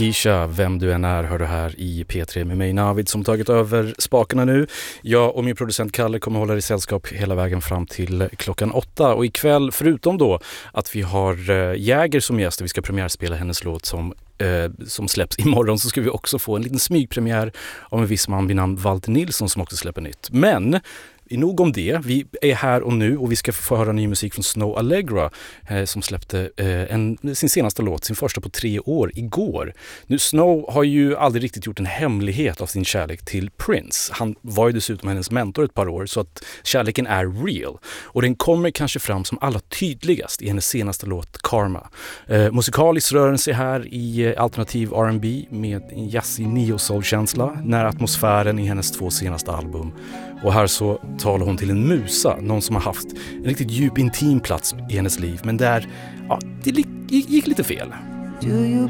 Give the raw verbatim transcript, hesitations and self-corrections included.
Keisha, vem du än är, hör du här i P tre med mig Navid som tagit över spakarna nu. Jag och min producent Kalle kommer hålla i sällskap hela vägen fram till klockan åtta. Och ikväll, förutom då att vi har äh, Jäger som gäst och vi ska premiärspela hennes låt som, äh, som släpps imorgon, så ska vi också få en liten smygpremiär av en viss man vid namn Walter Nilsson som också släpper nytt. Men nog om det. Vi är här och nu och vi ska få höra ny musik från Snow Allegra eh, som släppte eh, en, sin senaste låt, sin första på tre år, igår. Nu, Snow har ju aldrig riktigt gjort en hemlighet av sin kärlek till Prince. Han var ju dessutom hennes mentor ett par år, så att kärleken är real. Och den kommer kanske fram som allra tydligast i hennes senaste låt Karma. Eh, musikaliskt rör den sig här i eh, alternativ R and B med en jazzig neo-soul-känsla när atmosfären i hennes två senaste album. Och här så talar hon till en musa, någon som har haft en riktigt djup intim plats i hennes liv, men där ja, det gick lite fel. Do you